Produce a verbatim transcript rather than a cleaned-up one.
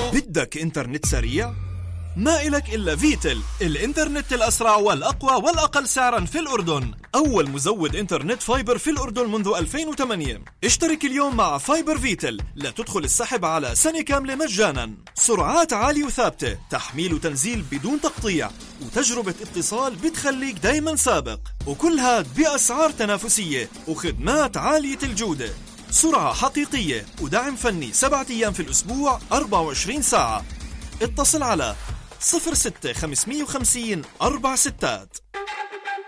بدك إنترنت سريع؟ ما إلك إلا فيتل، الإنترنت الأسرع والأقوى والأقل سعراً في الأردن. أول مزود إنترنت فايبر في الأردن منذ ألفين وثمانية. اشترك اليوم مع فايبر فيتل لتدخل السحب على سنة كاملة مجاناً. سرعات عالية وثابتة، تحميل وتنزيل بدون تقطيع، وتجربة اتصال بتخليك دايماً سابق، وكل هاد بأسعار تنافسية وخدمات عالية الجودة. سرعة حقيقية ودعم فني سبعة أيام في الأسبوع أربعة وعشرين ساعة. اتصل على صفر ستة خمسمية وخمسين أربع ستات.